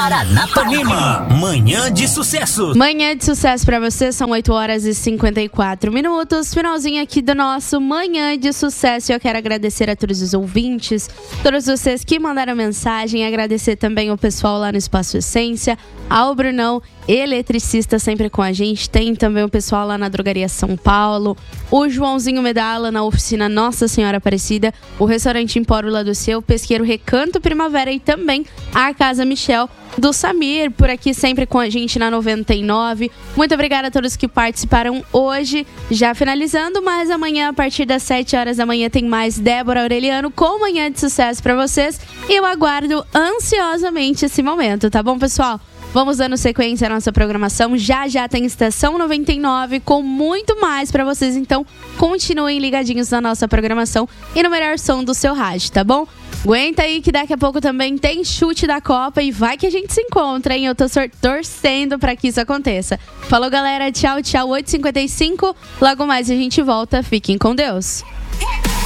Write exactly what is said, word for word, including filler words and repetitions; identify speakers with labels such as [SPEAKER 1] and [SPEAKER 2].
[SPEAKER 1] Paranapanema, manhã de sucesso.
[SPEAKER 2] Manhã de sucesso pra você, são oito horas e cinquenta e quatro minutos. Finalzinho aqui do nosso Manhã de Sucesso. Eu quero agradecer a todos os ouvintes, todos vocês que mandaram mensagem. Agradecer também o pessoal lá no Espaço Essência, ao Brunão, eletricista, sempre com a gente. Tem também o pessoal lá na Drogaria São Paulo, o Joãozinho Medala na oficina Nossa Senhora Aparecida, o restaurante Empório lá do Seu, o pesqueiro Recanto Primavera e também a Casa Michel do Samir, por aqui sempre com a gente na noventa e nove. Muito obrigada a todos que participaram hoje. Já finalizando, mas amanhã a partir das sete horas da manhã tem mais Débora Aureliano com Manhã de Sucesso pra vocês. E eu aguardo ansiosamente esse momento, tá bom, pessoal? Vamos dando sequência à nossa programação. Já já tem Estação noventa e nove com muito mais pra vocês. Então, continuem ligadinhos na nossa programação e no melhor som do seu rádio, tá bom? Aguenta aí que daqui a pouco também tem chute da Copa e vai que a gente se encontra, hein? Eu tô torcendo pra que isso aconteça. Falou, galera. Tchau, tchau. oito e cinquenta e cinco. Logo mais a gente volta. Fiquem com Deus.